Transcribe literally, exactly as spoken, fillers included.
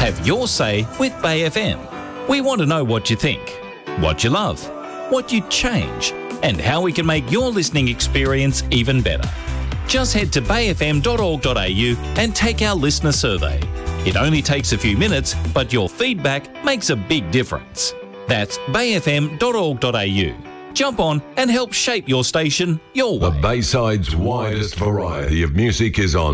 Have your say with Bay F M. We want to know what you think, what you love, what you'd change, and how we can make your listening experience even better. Just head to bay f m dot org dot a u and take our listener survey. It only takes a few minutes, but your feedback makes a big difference. That's bay f m dot org dot a u. Jump on and help shape your station your way. The Bayside's widest variety of music is on